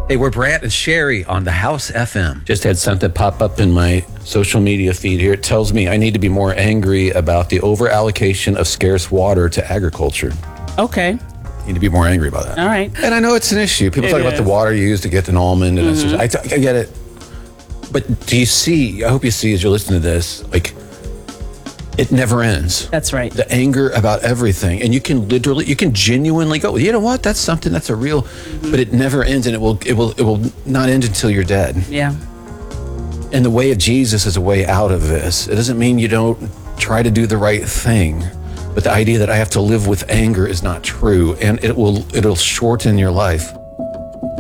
Hey, we're Brant and Sherry on the House FM. Just had something pop up in my social media feed here. It tells me I need to be more angry about the over-allocation of scarce water to agriculture. Okay. Need to be more angry about that. All right. And I know it's an issue. People talk about the water used to get an almond, and I get it. But do you see, I hope you see as you're listening to this, like, it never ends. That's right. The anger about everything. And you can genuinely go, you know what? That's something that's a real, but it never ends, and it will not end until you're dead. Yeah. And the way of Jesus is a way out of this. It doesn't mean you don't try to do the right thing, but the idea that I have to live with anger is not true, and it'll shorten your life.